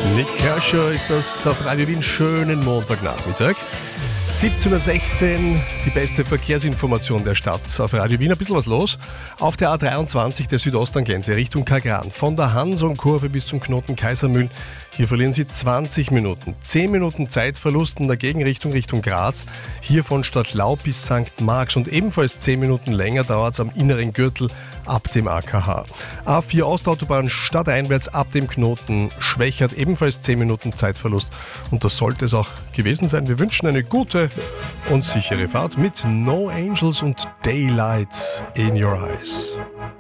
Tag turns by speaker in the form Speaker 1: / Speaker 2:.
Speaker 1: Nick Kershaw ist das auf Radio Wien. Schönen Montagnachmittag. 17.16 Uhr, die beste Verkehrsinformation der Stadt auf Radio Wien. Ein bisschen was los. Auf der A23 der Südosttangente Richtung Kagran. Von der Hansonkurve bis zum Knoten Kaisermühlen. Hier verlieren Sie 20 Minuten. 10 Minuten Zeitverlust in der Gegenrichtung Richtung Graz. Hier von Stadtlau bis St. Marx. Und ebenfalls 10 Minuten länger dauert es am inneren Gürtel ab dem AKH. A4 Ostautobahn stadteinwärts ab dem Knoten Schwächert. Ebenfalls 10 Minuten Zeitverlust. Und das sollte es auch gewesen sein. Wir wünschen eine gute und sichere Fahrt mit No Angels und Daylight in Your Eyes.